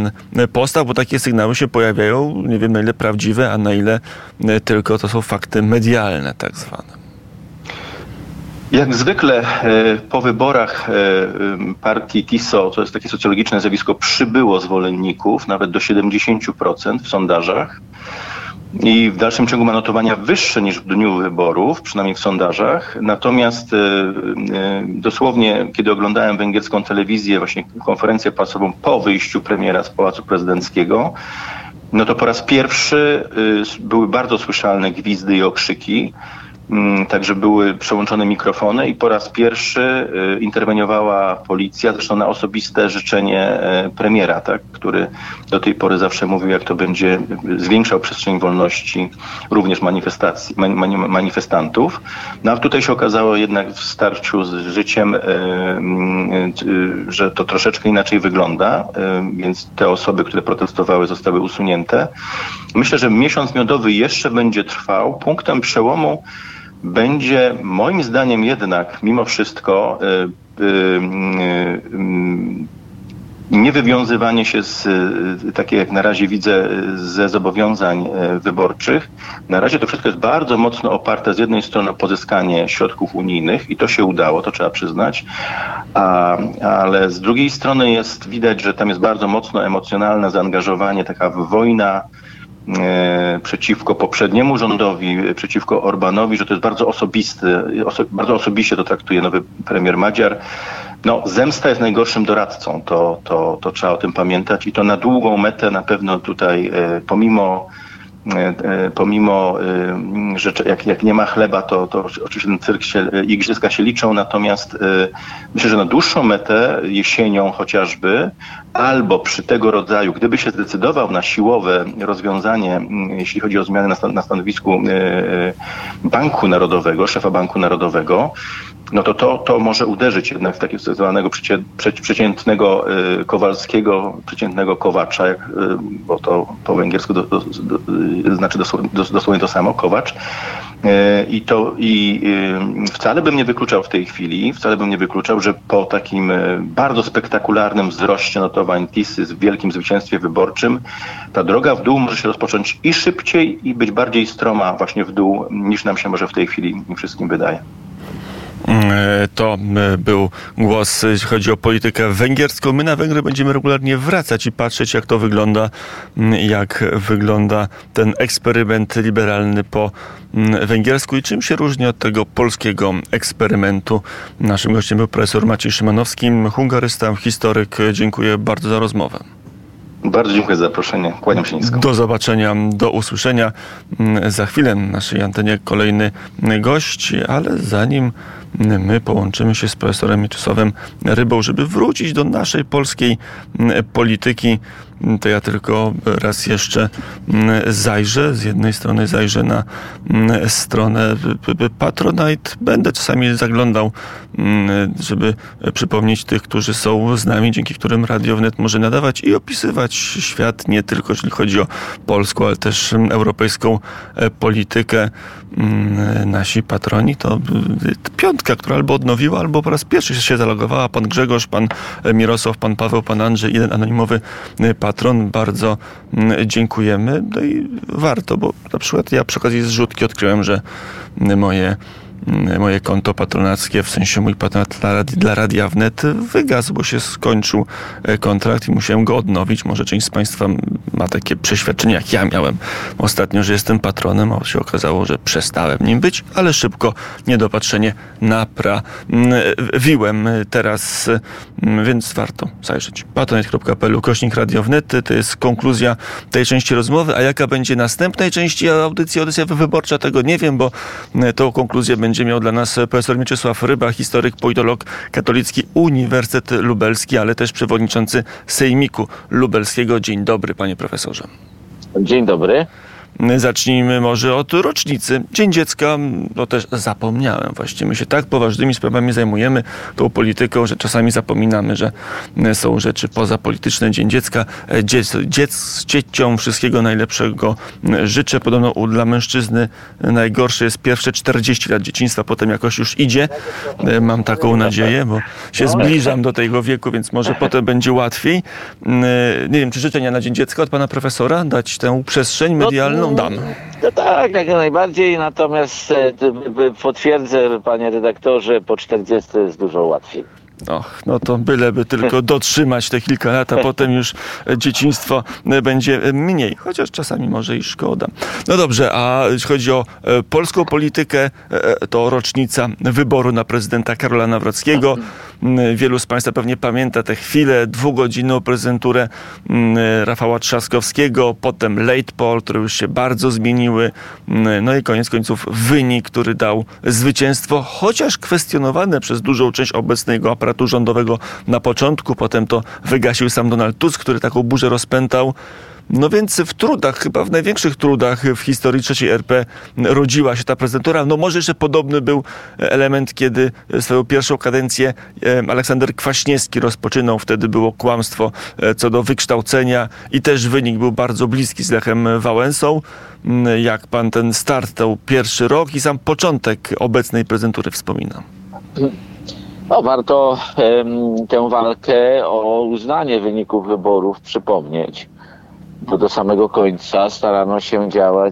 ten postaw, bo takie sygnały się pojawiają, nie wiem na ile prawdziwe, a na ile tylko to są fakty medialne tak zwane. Jak zwykle po wyborach partii TISO, to jest takie socjologiczne zjawisko, przybyło zwolenników, nawet do 70% w sondażach. I w dalszym ciągu ma notowania wyższe niż w dniu wyborów, przynajmniej w sondażach. Natomiast dosłownie, kiedy oglądałem węgierską telewizję, właśnie konferencję prasową po wyjściu premiera z Pałacu Prezydenckiego, no to po raz pierwszy były bardzo słyszalne gwizdy i okrzyki. Także były przełączone mikrofony i po raz pierwszy interweniowała policja, zresztą na osobiste życzenie premiera, tak, który do tej pory zawsze mówił, jak to będzie zwiększał przestrzeń wolności również manifestantów. No a tutaj się okazało jednak w starciu z życiem, że to troszeczkę inaczej wygląda, więc te osoby, które protestowały, zostały usunięte. Myślę, że miesiąc miodowy jeszcze będzie trwał. Punktem przełomu będzie moim zdaniem jednak mimo wszystko nie wywiązywanie się z, takie jak na razie widzę, ze zobowiązań wyborczych. Na razie to wszystko jest bardzo mocno oparte z jednej strony o pozyskanie środków unijnych i to się udało, to trzeba przyznać, ale z drugiej strony widać, że tam jest bardzo mocno emocjonalne zaangażowanie, taka wojna przeciwko poprzedniemu rządowi, przeciwko Orbánowi, że to jest bardzo osobisty, bardzo osobiście to traktuje nowy premier Magyar. No, zemsta jest najgorszym doradcą, to trzeba o tym pamiętać i to na długą metę na pewno tutaj pomimo że jak nie ma chleba, to oczywiście ten cyrk igrzyska się liczą, natomiast myślę, że na dłuższą metę, jesienią chociażby, albo przy tego rodzaju, gdyby się zdecydował na siłowe rozwiązanie, jeśli chodzi o zmiany na stanowisku Banku Narodowego, szefa Banku Narodowego, no to może uderzyć jednak w takiego zwanego przeciętnego Kowalskiego, przeciętnego Kowacza, bo to po węgiersku znaczy dosłownie to samo, Kowacz. I wcale bym nie wykluczał w tej chwili, że po takim bardzo spektakularnym wzroście notowań TISy z wielkim zwycięstwie wyborczym, ta droga w dół może się rozpocząć i szybciej i być bardziej stroma właśnie w dół, niż nam się może w tej chwili wszystkim wydaje. To był głos, jeśli chodzi o politykę węgierską. My na Węgry będziemy regularnie wracać i patrzeć, jak wygląda ten eksperyment liberalny po węgiersku i czym się różni od tego polskiego eksperymentu. Naszym gościem był profesor Maciej Szymanowski, hungarysta, historyk. Dziękuję bardzo za rozmowę. Bardzo dziękuję za zaproszenie. Kłaniam się nisko. Do zobaczenia, do usłyszenia. Za chwilę na naszej antenie kolejny gość, ale zanim my połączymy się z profesorem Mieczysławem Rybą, żeby wrócić do naszej polskiej polityki, to ja tylko raz jeszcze zajrzę. Z jednej strony zajrzę na stronę Patronite. Będę czasami zaglądał, żeby przypomnieć tych, którzy są z nami, dzięki którym Radio Wnet może nadawać i opisywać świat, nie tylko jeśli chodzi o polską, ale też europejską politykę. Nasi patroni to piątka, która albo odnowiła, albo po raz pierwszy się zalogowała. Pan Grzegorz, pan Mirosław, pan Paweł, pan Andrzej, jeden anonimowy patron. Bardzo dziękujemy. No i warto, bo na przykład ja przy okazji zrzutki odkryłem, że moje konto patronackie, w sensie mój patronat dla Radia Wnet wygasł, bo się skończył kontrakt i musiałem go odnowić. Może część z Państwa ma takie przeświadczenie, jak ja miałem ostatnio, że jestem patronem, a się okazało, że przestałem nim być, ale szybko niedopatrzenie naprawiłem teraz, więc warto zajrzeć. patronite.pl/Radio Wnet. To jest konkluzja tej części rozmowy, a jaka będzie następnej części audycja wyborcza, tego nie wiem, bo tą konkluzję będzie miał dla nas profesor Mieczysław Ryba, historyk, politolog katolicki, Uniwersytet Lubelski, ale też przewodniczący Sejmiku Lubelskiego. Dzień dobry, panie profesorze. Dzień dobry. zacznijmy może od rocznicy. Dzień Dziecka, to też zapomniałem właściwie. My się tak poważnymi sprawami zajmujemy, tą polityką, że czasami zapominamy, że są rzeczy pozapolityczne. Dzień Dziecka. Dzieciom wszystkiego najlepszego życzę. Podobno dla mężczyzny najgorsze jest pierwsze 40 lat dzieciństwa, potem jakoś już idzie. Mam taką nadzieję, bo się zbliżam do tego wieku, więc może potem będzie łatwiej. Nie wiem, czy życzenia na Dzień Dziecka od pana profesora? Dać tę przestrzeń medialną? Dam. No tak, jak najbardziej, natomiast potwierdzę, panie redaktorze, po 40 jest dużo łatwiej. Och, no to byleby tylko dotrzymać te kilka lat, a potem już dzieciństwo będzie mniej. Chociaż czasami może i szkoda. No dobrze, a jeśli chodzi o polską politykę, to rocznica wyboru na prezydenta Karola Nawrockiego. Wielu z państwa pewnie pamięta tę chwilę, 2-godzinną prezenturę Rafała Trzaskowskiego, potem late poll, które już się bardzo zmieniły. No i koniec końców wynik, który dał zwycięstwo, chociaż kwestionowane przez dużą część obecnego aparatu rządowego na początku. Potem to wygasił sam Donald Tusk, który taką burzę rozpętał. No więc w trudach, chyba w największych trudach w historii III RP rodziła się ta prezydentura. No może jeszcze podobny był element, kiedy swoją pierwszą kadencję Aleksander Kwaśniewski rozpoczynał. Wtedy było kłamstwo co do wykształcenia i też wynik był bardzo bliski z Lechem Wałęsą. Jak pan ten start, ten pierwszy rok i sam początek obecnej prezydentury wspomina? No, warto tę walkę o uznanie wyników wyborów przypomnieć. Bo do samego końca starano się działać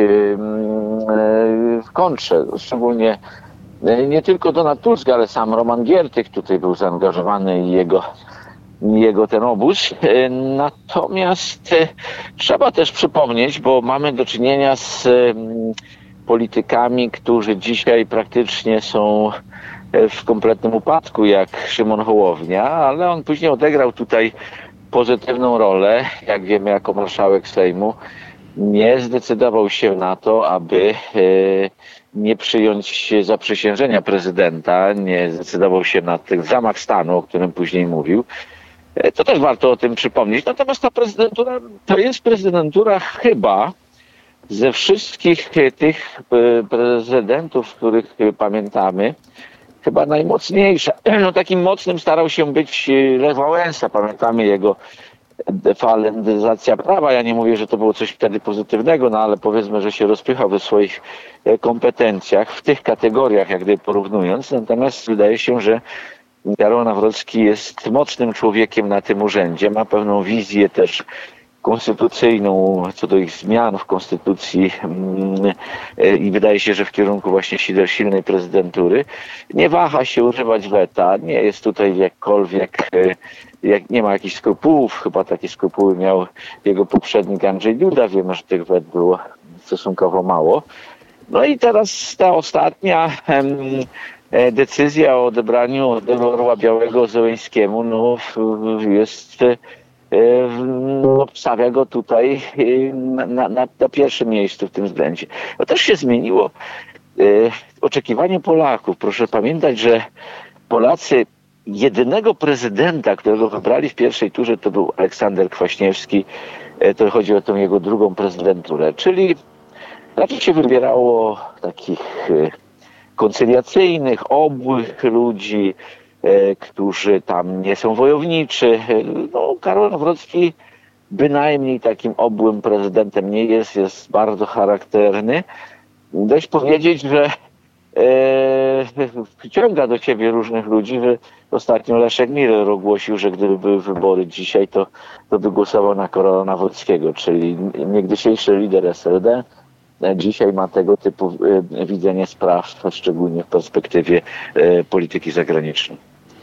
w kontrze. Szczególnie nie tylko Donald Tusk, ale sam Roman Giertych tutaj był zaangażowany i jego ten obóz. Natomiast trzeba też przypomnieć, bo mamy do czynienia z politykami, którzy dzisiaj praktycznie są w kompletnym upadku, jak Szymon Hołownia, ale on później odegrał tutaj pozytywną rolę, jak wiemy, jako marszałek Sejmu. Nie zdecydował się na to, aby nie przyjąć zaprzysiężenia prezydenta, nie zdecydował się na ten zamach stanu, o którym później mówił. To też warto o tym przypomnieć. Natomiast ta prezydentura to jest prezydentura chyba ze wszystkich tych prezydentów, których pamiętamy, chyba najmocniejsza. No, takim mocnym starał się być Lech Wałęsa. Pamiętamy jego defalentyzacja prawa. Ja nie mówię, że to było coś wtedy pozytywnego, no ale powiedzmy, że się rozpychał we swoich kompetencjach w tych kategoriach, jak gdyby porównując. Natomiast wydaje się, że Karol Nawrocki jest mocnym człowiekiem na tym urzędzie. Ma pewną wizję też konstytucyjną, co do ich zmian w konstytucji i wydaje się, że w kierunku właśnie silnej prezydentury. Nie waha się używać weta, nie jest tutaj nie ma jakichś skrupułów, chyba takie skrupuły miał jego poprzednik Andrzej Duda, wiemy, że tych wet było stosunkowo mało. No i teraz ta ostatnia decyzja o odebraniu Orła Białego Zełenskiemu stawia go tutaj na pierwszym miejscu w tym względzie. To też się zmieniło oczekiwanie Polaków. Proszę pamiętać, że Polacy jedynego prezydenta, którego wybrali w pierwszej turze, to był Aleksander Kwaśniewski. To chodzi o tą jego drugą prezydenturę. Czyli raczej się wybierało takich koncyliacyjnych, obłych ludzi, którzy tam nie są wojowniczy. No, Karol Nawrocki bynajmniej takim obłym prezydentem nie jest bardzo charakterny. Dość powiedzieć, że przyciąga do siebie różnych ludzi, że ostatnio Leszek Miller ogłosił, że gdyby były wybory dzisiaj, to by głosował na Karola Nawrockiego, czyli niegdysiejszy lider SLD. Dzisiaj ma tego typu widzenie spraw, szczególnie w perspektywie polityki zagranicznej.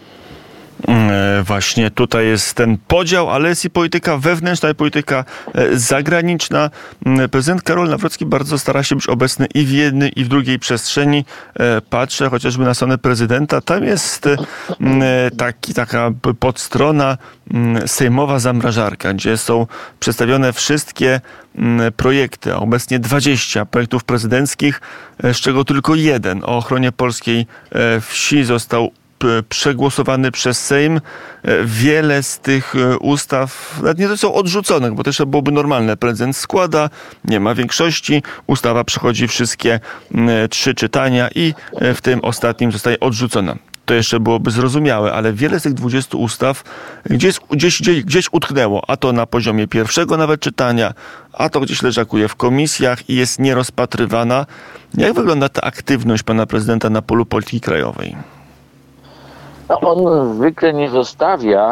Właśnie tutaj jest ten podział, ale jest i polityka wewnętrzna, i polityka zagraniczna. Prezydent Karol Nawrocki bardzo stara się być obecny i w jednej, i w drugiej przestrzeni. Patrzę chociażby na stronę prezydenta. Tam jest taka podstrona sejmowa zamrażarka, gdzie są przedstawione wszystkie projekty, a obecnie 20 projektów prezydenckich, z czego tylko jeden o ochronie polskiej wsi został przegłosowany przez Sejm. Wiele z tych ustaw nawet nie to są odrzuconych, bo też byłoby normalne. Prezydent składa, nie ma większości, ustawa przechodzi wszystkie 3 czytania i w tym ostatnim zostaje odrzucona. To jeszcze byłoby zrozumiałe, ale wiele z tych 20 ustaw gdzieś utknęło, a to na poziomie pierwszego nawet czytania, a to gdzieś leżakuje w komisjach i jest nierozpatrywana. Jak wygląda ta aktywność pana prezydenta na polu polityki krajowej? No, on zwykle nie zostawia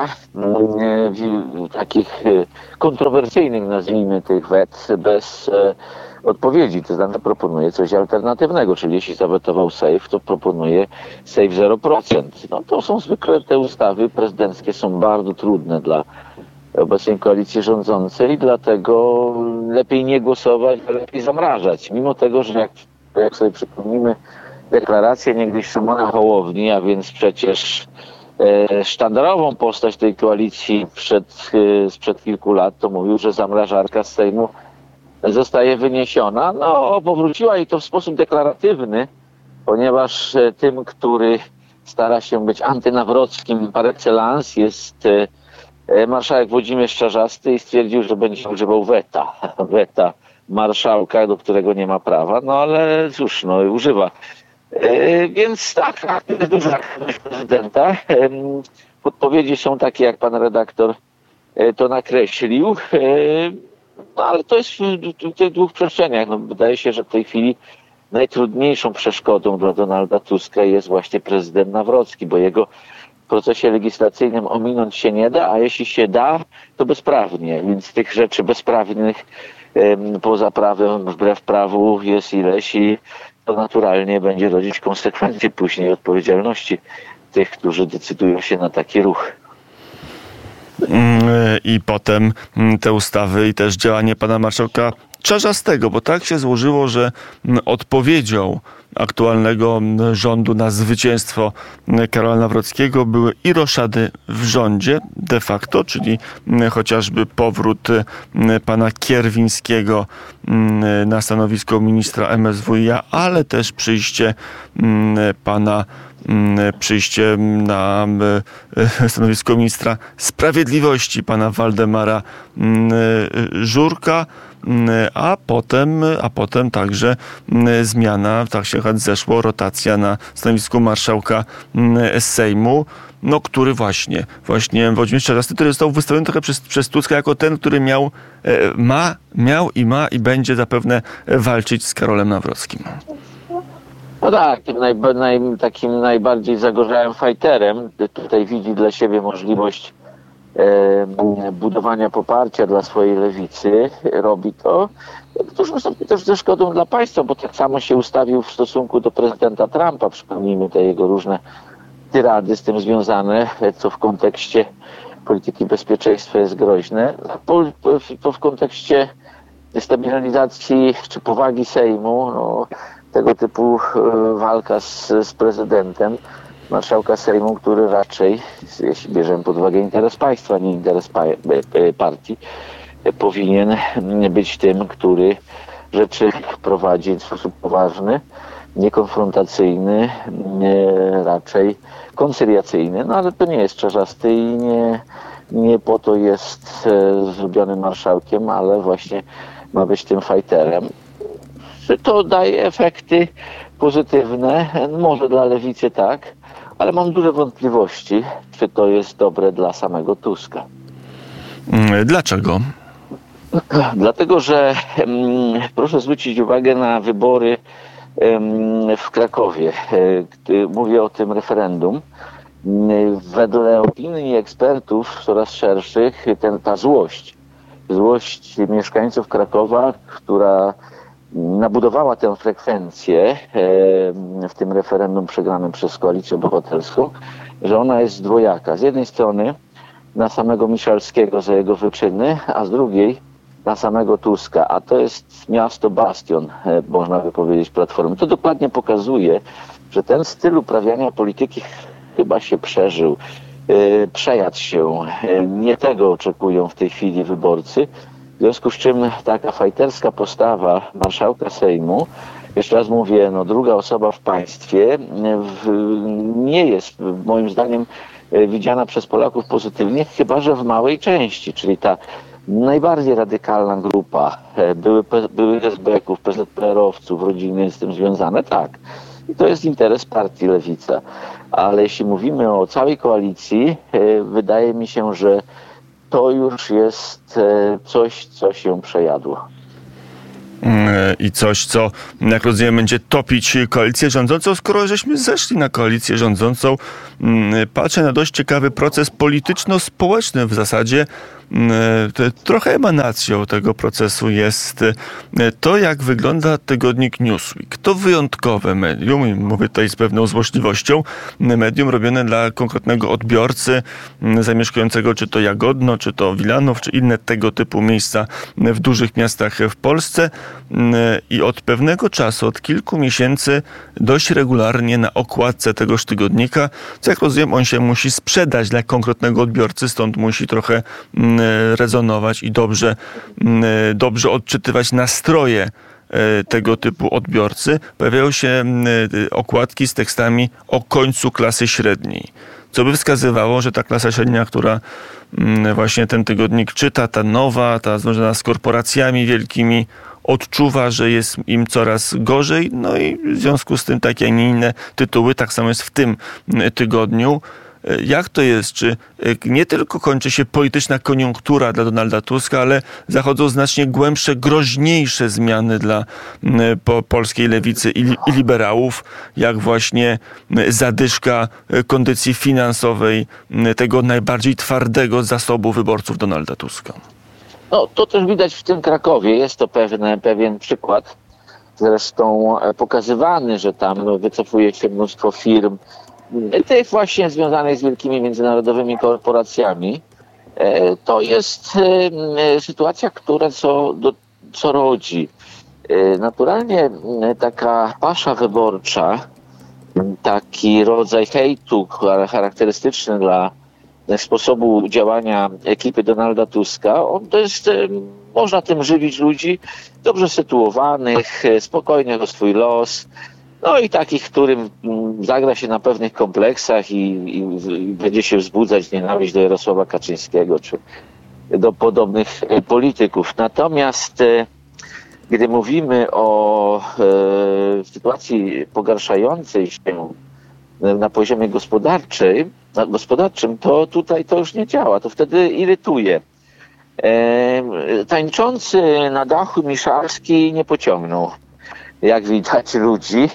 takich kontrowersyjnych, nazwijmy, tych wet bez odpowiedzi, to znaczy proponuje coś alternatywnego, czyli jeśli zawetował SAFE, to proponuje SAFE 0%. No to są zwykle te ustawy prezydenckie, są bardzo trudne dla obecnej koalicji rządzącej, dlatego lepiej nie głosować, a lepiej zamrażać. Mimo tego, że jak sobie przypomnimy deklarację niegdyś Szymona Hołowni, a więc przecież sztandarową postać tej koalicji sprzed kilku lat, to mówił, że zamrażarka z Sejmu zostaje wyniesiona. No, powróciła i to w sposób deklaratywny, ponieważ tym, który stara się być antynawrockim par excellence, jest marszałek Włodzimierz Czarzasty i stwierdził, że będzie używał weta marszałka, do którego nie ma prawa, no ale cóż, no używa. Więc tak, to jest duża aktywność prezydenta. Podpowiedzi są takie, jak pan redaktor to nakreślił. No ale to jest w tych dwóch przestrzeniach. No, wydaje się, że w tej chwili najtrudniejszą przeszkodą dla Donalda Tuska jest właśnie prezydent Nawrocki, bo jego w procesie legislacyjnym ominąć się nie da, a jeśli się da, to bezprawnie. Więc tych rzeczy bezprawnych poza prawem, wbrew prawu jest ileś i to naturalnie będzie rodzić konsekwencje później odpowiedzialności tych, którzy decydują się na taki ruch. I potem te ustawy i też działanie pana marszałka Czarzastego, bo tak się złożyło, że odpowiedzią aktualnego rządu na zwycięstwo Karola Nawrockiego były i roszady w rządzie de facto, czyli chociażby powrót pana Kierwińskiego na stanowisko ministra MSWiA, ale też przyjście na stanowisko ministra sprawiedliwości pana Waldemara Żurka, a potem także zmiana, tak się zeszło, rotacja na stanowisku marszałka Sejmu, no który właśnie Włodzimierz Czarzasty, który został wystawiony trochę przez Tuska jako ten, który miał i będzie zapewne walczyć z Karolem Nawrockim. No tak, takim najbardziej zagorzałym fajterem tutaj widzi dla siebie możliwość budowania poparcia dla swojej lewicy, robi to, któż nastąpi też ze szkodą dla państwa, bo tak samo się ustawił w stosunku do prezydenta Trumpa. Przypomnijmy te jego różne tyrady z tym związane, co w kontekście polityki bezpieczeństwa jest groźne. To w kontekście stabilizacji czy powagi Sejmu, no, tego typu walka z prezydentem, marszałka Sejmu, który raczej, jeśli bierzemy pod uwagę interes państwa, nie interes partii, powinien być tym, który rzeczy prowadzi w sposób poważny, niekonfrontacyjny, raczej koncyliacyjny. No ale to nie jest Czarzasty i nie po to jest zrobiony marszałkiem, ale właśnie ma być tym fajterem. Czy to daje efekty pozytywne? Może dla lewicy tak, ale mam duże wątpliwości, czy to jest dobre dla samego Tuska. Dlaczego? Dlatego, że proszę zwrócić uwagę na wybory w Krakowie. Mówię o tym referendum. Wedle opinii ekspertów coraz szerszych, ta złość mieszkańców Krakowa, która nabudowała tę frekwencję w tym referendum przegranym przez Koalicję Obywatelską, że ona jest dwojaka. Z jednej strony na samego Miszalskiego za jego wyczyny, a z drugiej na samego Tuska. A to jest miasto bastion, można by powiedzieć, Platformy. To dokładnie pokazuje, że ten styl uprawiania polityki chyba się przeżył, przejadł się. Nie tego oczekują w tej chwili wyborcy. W związku z czym taka fajterska postawa marszałka Sejmu jeszcze raz mówię, druga osoba w państwie nie jest moim zdaniem widziana przez Polaków pozytywnie, chyba że w małej części, czyli ta najbardziej radykalna grupa byłych SB-ków, PZPR-owców, rodziny z tym związane, tak. I to jest interes partii Lewica. Ale jeśli mówimy o całej koalicji, wydaje mi się, że to już jest coś, co się przejadło. I coś, co, jak rozumiem, będzie topić koalicję rządzącą. Skoro żeśmy zeszli na koalicję rządzącą, patrzę na dość ciekawy proces polityczno-społeczny w zasadzie. Trochę emanacją tego procesu jest to, jak wygląda tygodnik Newsweek. To wyjątkowe medium, i mówię tutaj z pewną złośliwością, medium robione dla konkretnego odbiorcy zamieszkującego czy to Jagodno, czy to Wilanów, czy inne tego typu miejsca w dużych miastach w Polsce. I od pewnego czasu, od kilku miesięcy dość regularnie na okładce tegoż tygodnika, co jak rozumiem, on się musi sprzedać dla konkretnego odbiorcy, stąd musi trochę rezonować i dobrze odczytywać nastroje tego typu odbiorcy. Pojawiają się okładki z tekstami o końcu klasy średniej, co by wskazywało, że ta klasa średnia, która właśnie ten tygodnik czyta, ta nowa, ta związana z korporacjami wielkimi, odczuwa, że jest im coraz gorzej, no i w związku z tym takie, a nie inne tytuły, tak samo jest w tym tygodniu. Jak to jest? Czy nie tylko kończy się polityczna koniunktura dla Donalda Tuska, ale zachodzą znacznie głębsze, groźniejsze zmiany dla polskiej lewicy i liberałów, jak właśnie zadyszka kondycji finansowej tego najbardziej twardego zasobu wyborców Donalda Tuska? To też widać w tym Krakowie. Jest to pewien przykład, zresztą pokazywany, że tam wycofuje się mnóstwo firm, tych właśnie związanych z wielkimi międzynarodowymi korporacjami. To jest sytuacja, która co rodzi. Naturalnie taka pasza wyborcza, taki rodzaj hejtu charakterystyczny dla sposobu działania ekipy Donalda Tuska, można tym żywić ludzi dobrze sytuowanych, spokojnych o swój los, i takich, którym zagra się na pewnych kompleksach i będzie się wzbudzać nienawiść do Jarosława Kaczyńskiego czy do podobnych polityków. Natomiast gdy mówimy o sytuacji pogarszającej się na poziomie gospodarczym, to tutaj to już nie działa, to wtedy irytuje. Tańczący na dachu Miszalski nie pociągnął, jak widać, ludzi,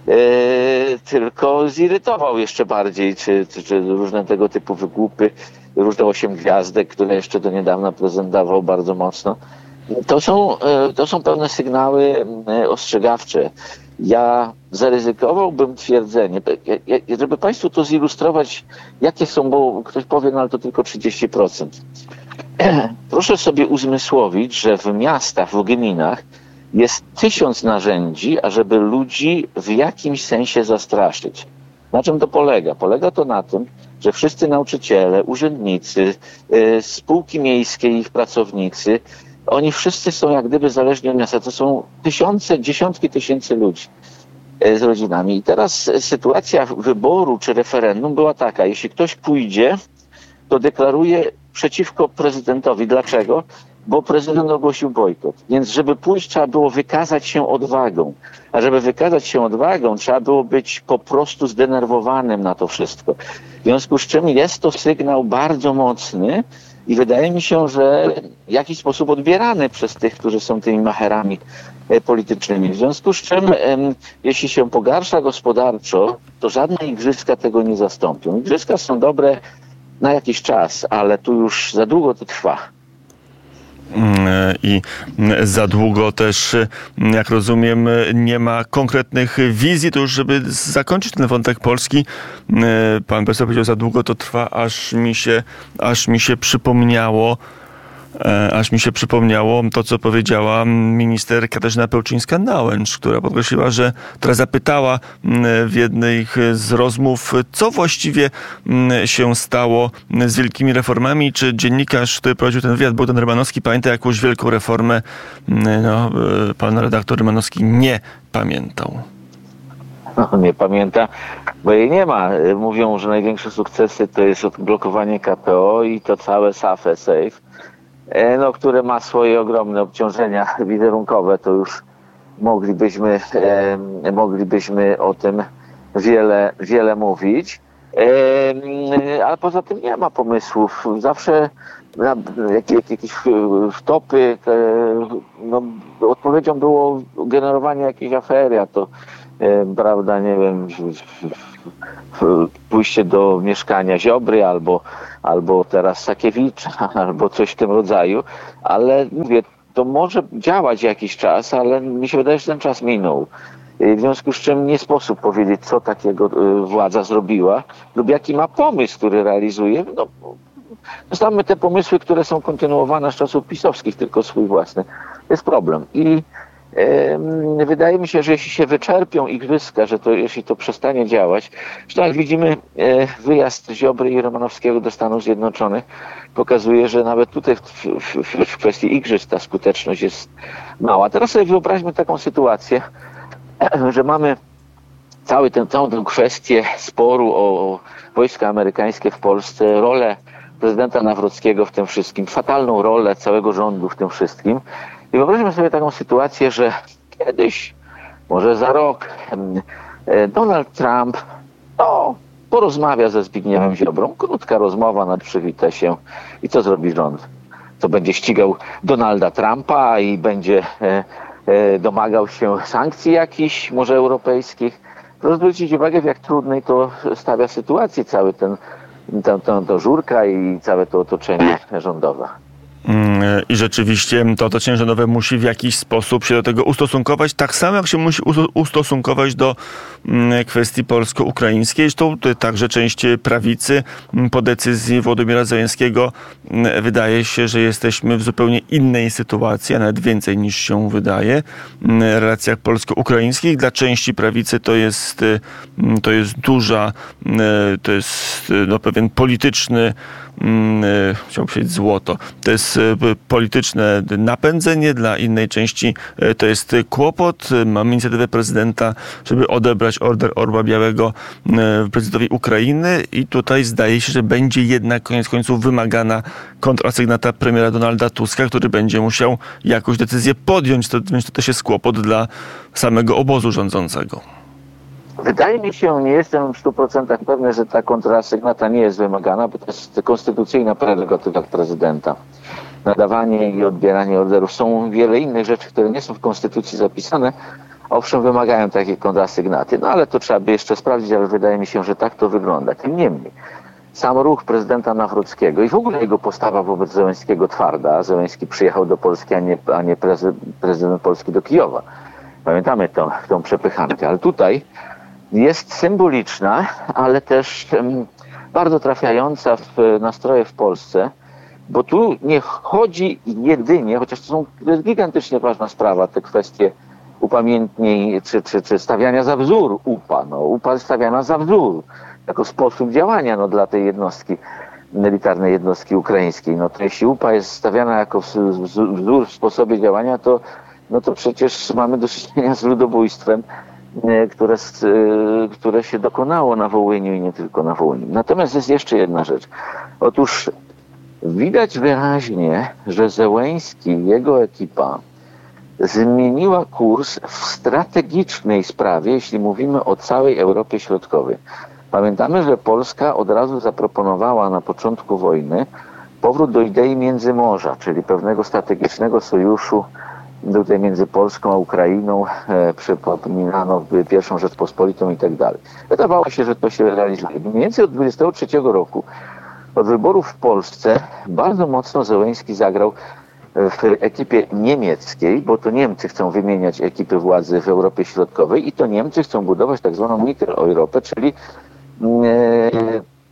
tylko zirytował jeszcze bardziej, czy różne tego typu wygłupy, różne 8 gwiazdek, które jeszcze do niedawna prezydent dawał bardzo mocno. To są pewne sygnały ostrzegawcze. Ja zaryzykowałbym twierdzenie, żeby Państwu to zilustrować, jakie są, bo ktoś powie, ale to tylko 30%. Proszę sobie uzmysłowić, że w miastach, w gminach jest 1000 narzędzi, ażeby ludzi w jakimś sensie zastraszyć. Na czym to polega? Polega to na tym, że wszyscy nauczyciele, urzędnicy, spółki miejskie i ich pracownicy, oni wszyscy są jak gdyby zależni od miasta. To są dziesiątki tysięcy ludzi z rodzinami. I teraz sytuacja wyboru czy referendum była taka. Jeśli ktoś pójdzie, to deklaruje przeciwko prezydentowi. Dlaczego? Bo prezydent ogłosił bojkot. Więc żeby pójść, trzeba było wykazać się odwagą. A żeby wykazać się odwagą, trzeba było być po prostu zdenerwowanym na to wszystko. W związku z czym jest to sygnał bardzo mocny i wydaje mi się, że w jakiś sposób odbierany przez tych, którzy są tymi macherami politycznymi. W związku z czym, jeśli się pogarsza gospodarczo, to żadne igrzyska tego nie zastąpią. Igrzyska są dobre na jakiś czas, ale tu już za długo to trwa. I za długo też, jak rozumiem, nie ma konkretnych wizji. To już, żeby zakończyć ten wątek polski, pan profesor powiedział, za długo to trwa, aż mi się przypomniało Aż mi się przypomniało to, co powiedziała minister Katarzyna Pełczyńska-Nałęcz, która podkreśliła, która zapytała w jednej z rozmów, co właściwie się stało z wielkimi reformami. Czy dziennikarz, który prowadził ten wywiad, Bogdan Rymanowski, pamięta jakąś wielką reformę? No, pan redaktor Rymanowski nie pamiętał. No, nie pamięta, bo jej nie ma. Mówią, że największe sukcesy to jest odblokowanie KPO i to całe SAFE, które ma swoje ogromne obciążenia wizerunkowe. To już moglibyśmy o tym wiele mówić. Ale poza tym nie ma pomysłów. Zawsze jakieś wtopy, odpowiedzią było generowanie jakiejś afery, a to prawda, nie wiem, pójście do mieszkania Ziobry albo teraz Sakiewicza, albo coś w tym rodzaju, ale mówię, to może działać jakiś czas, ale mi się wydaje, że ten czas minął. W związku z czym nie sposób powiedzieć, co takiego władza zrobiła lub jaki ma pomysł, który realizuje. Znamy te pomysły, które są kontynuowane z czasów pisowskich, tylko swój własny. To jest problem. I wydaje mi się, że jeśli się wyczerpią igrzyska, jeśli to przestanie działać, zresztą jak widzimy, wyjazd Ziobry i Romanowskiego do Stanów Zjednoczonych pokazuje, że nawet tutaj w kwestii igrzysk ta skuteczność jest mała. Teraz sobie wyobraźmy taką sytuację, że mamy całą tę kwestię sporu o wojska amerykańskie w Polsce, rolę prezydenta Nawrockiego w tym wszystkim, fatalną rolę całego rządu w tym wszystkim. I wyobraźmy sobie taką sytuację, że kiedyś, może za rok, Donald Trump porozmawia ze Zbigniewem Ziobrą. Krótka rozmowa, przywita się. I co zrobi rząd? Co będzie ścigał Donalda Trumpa i będzie domagał się sankcji jakichś, może europejskich? Proszę zwrócić uwagę, w jak trudnej to stawia sytuację cały ta żurka i całe to otoczenie rządowe. I rzeczywiście to otoczenie rządowe musi w jakiś sposób się do tego ustosunkować, tak samo jak się musi ustosunkować do kwestii polsko-ukraińskiej. Zresztą także część prawicy po decyzji Wołodymyra Zełenskiego wydaje się, że jesteśmy w zupełnie innej sytuacji, a nawet więcej niż się wydaje. W relacjach polsko-ukraińskich dla części prawicy to jest pewien polityczny, chciałbym powiedzieć złoto. To jest polityczne napędzenie, dla innej części to jest kłopot. Mamy inicjatywę prezydenta, żeby odebrać order Orła Białego prezydentowi Ukrainy i tutaj zdaje się, że będzie jednak koniec końców wymagana kontrasygnata premiera Donalda Tuska, który będzie musiał jakąś decyzję podjąć. Więc to też jest kłopot dla samego obozu rządzącego. Wydaje mi się, nie jestem w 100% pewny, że ta kontrasygnata nie jest wymagana, bo to jest konstytucyjna prerogatywa prezydenta. Nadawanie i odbieranie orderów. Są wiele innych rzeczy, które nie są w konstytucji zapisane, owszem, wymagają takiej kontrasygnaty. Ale to trzeba by jeszcze sprawdzić, ale wydaje mi się, że tak to wygląda. Tym niemniej, sam ruch prezydenta Nawrockiego i w ogóle jego postawa wobec Zełenskiego twarda. Zełenski przyjechał do Polski, a nie prezydent Polski do Kijowa. Pamiętamy tą przepychankę, ale tutaj jest symboliczna, ale też bardzo trafiająca w nastroje w Polsce, bo tu nie chodzi jedynie, chociaż to jest gigantycznie ważna sprawa, te kwestie upamiętnień czy stawiania za wzór UPA. UPA jest stawiana za wzór, jako sposób działania dla tej jednostki, militarnej jednostki ukraińskiej. To jeśli UPA jest stawiana jako wzór w sposobie działania, to przecież mamy do czynienia z ludobójstwem, które się dokonało na Wołyniu i nie tylko na Wołyniu. Natomiast jest jeszcze jedna rzecz. Otóż widać wyraźnie, że Zełenski i jego ekipa zmieniła kurs w strategicznej sprawie, jeśli mówimy o całej Europie Środkowej. Pamiętamy, że Polska od razu zaproponowała na początku wojny powrót do idei Międzymorza, czyli pewnego strategicznego sojuszu tutaj między Polską a Ukrainą, przypominano pierwszą Rzeczpospolitą i tak dalej. Wydawało się, że to się realizuje. Mniej więcej od 1923 roku, od wyborów w Polsce, bardzo mocno Zełenski zagrał w ekipie niemieckiej, bo to Niemcy chcą wymieniać ekipy władzy w Europie Środkowej i to Niemcy chcą budować tak zwaną Mitteleuropę, czyli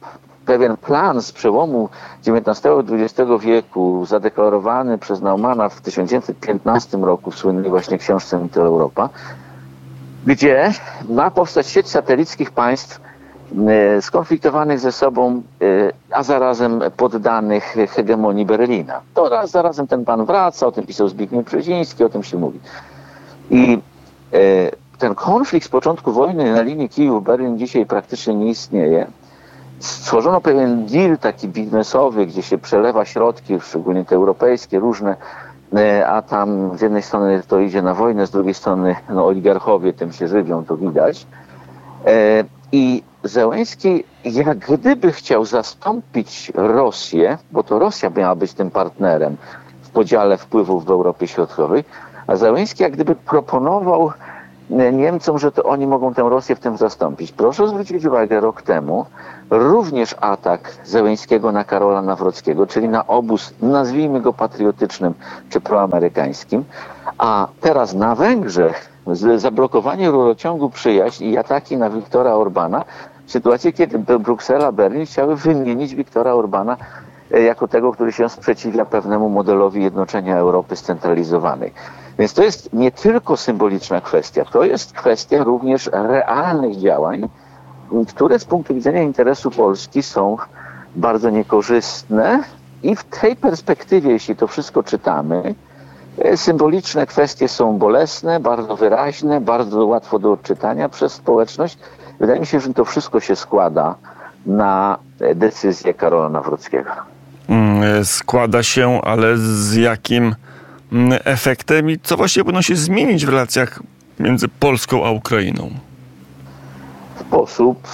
pewien plan z przełomu XIX-XX wieku, zadeklarowany przez Naumana w 1915 roku w słynnej właśnie książce Mitteleuropa, gdzie ma powstać sieć satelickich państw skonfliktowanych ze sobą, a zarazem poddanych hegemonii Berlina. To zarazem ten pan wraca, o tym pisał Zbigniew Brzeziński, o tym się mówi. I ten konflikt z początku wojny na linii Kijów-Berlin dzisiaj praktycznie nie istnieje. Stworzono pewien deal taki biznesowy, gdzie się przelewa środki, szczególnie te europejskie, różne, a tam z jednej strony to idzie na wojnę, z drugiej strony oligarchowie tym się żywią, to widać. I Zełenski jak gdyby chciał zastąpić Rosję, bo to Rosja miała być tym partnerem w podziale wpływów w Europie Środkowej, a Zełenski jak gdyby proponował Niemcom, że to oni mogą tę Rosję w tym zastąpić. Proszę zwrócić uwagę, rok temu również atak Zełenskiego na Karola Nawrockiego, czyli na obóz, nazwijmy go patriotycznym czy proamerykańskim, a teraz na Węgrzech zablokowanie rurociągu Przyjaźń i ataki na Viktora Orbana w sytuacji, kiedy Bruksela, Berlin chciały wymienić Viktora Orbana jako tego, który się sprzeciwia pewnemu modelowi jednoczenia Europy scentralizowanej. Więc to jest nie tylko symboliczna kwestia, to jest kwestia również realnych działań, które z punktu widzenia interesu Polski są bardzo niekorzystne i w tej perspektywie, jeśli to wszystko czytamy, symboliczne kwestie są bolesne, bardzo wyraźne, bardzo łatwo do odczytania przez społeczność. Wydaje mi się, że to wszystko się składa na decyzję Karola Nawrockiego. Składa się, ale z jakim efektem i co właściwie powinno się zmienić w relacjach między Polską a Ukrainą? Sposób,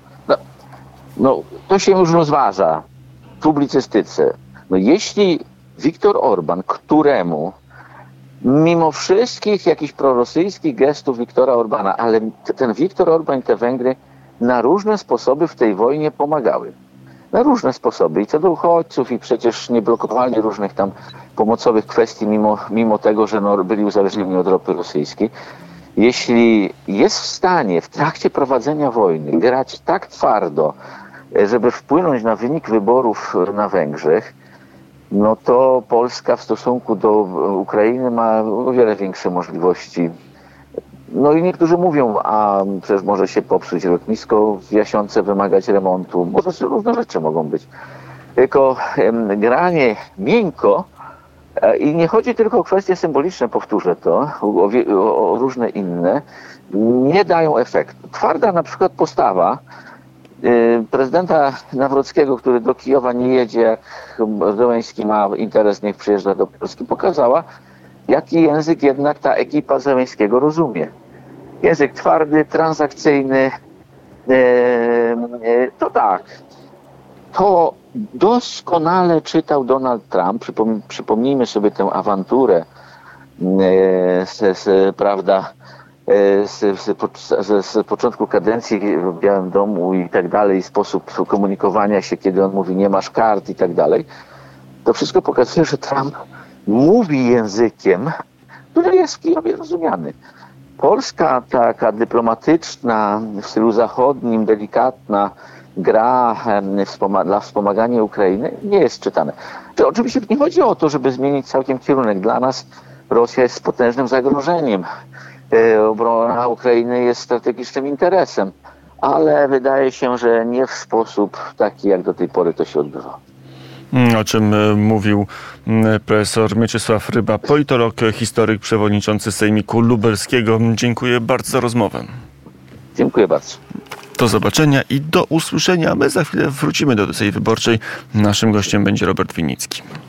to się już rozważa w publicystyce. Jeśli Viktor Orban, któremu mimo wszystkich jakichś prorosyjskich gestów Viktora Orbana, ale ten Viktor Orban i te Węgry na różne sposoby w tej wojnie pomagały. Na różne sposoby. I co do uchodźców, i przecież nie blokowali różnych tam pomocowych kwestii, mimo tego, że byli uzależnieni od ropy rosyjskiej. Jeśli jest w stanie w trakcie prowadzenia wojny grać tak twardo, żeby wpłynąć na wynik wyborów na Węgrzech, no to Polska w stosunku do Ukrainy ma o wiele większe możliwości. No i niektórzy mówią, a przecież może się popsuć lotnisko w Jasionce, wymagać remontu. Może różne rzeczy mogą być. Tylko granie miękko i nie chodzi tylko o kwestie symboliczne, powtórzę to, o różne inne, nie dają efektu. Twarda na przykład postawa prezydenta Nawrockiego, który do Kijowa nie jedzie, jak Zełenski ma interes, niech przyjeżdża do Polski, pokazała, jaki język jednak ta ekipa Zełenskiego rozumie. Język twardy, transakcyjny, to tak. To doskonale czytał Donald Trump. Przypomnijmy sobie tę awanturę z początku kadencji w Białym Domu i tak dalej, sposób komunikowania się, kiedy on mówi nie masz kart i tak dalej. To wszystko pokazuje, że Trump mówi językiem, który jest w Kijowie rozumiany. Polska taka dyplomatyczna, w stylu zachodnim, delikatna gra dla wspomagania Ukrainy nie jest czytana. To oczywiście nie chodzi o to, żeby zmienić całkiem kierunek. Dla nas Rosja jest potężnym zagrożeniem. Obrona Ukrainy jest strategicznym interesem, ale wydaje się, że nie w sposób taki, jak do tej pory to się odbywa. O czym mówił profesor Mieczysław Ryba, politolog, historyk, przewodniczący Sejmiku Lubelskiego. Dziękuję bardzo za rozmowę. Dziękuję bardzo. Do zobaczenia i do usłyszenia. My za chwilę wrócimy do tej wyborczej. Naszym gościem będzie Robert Winnicki.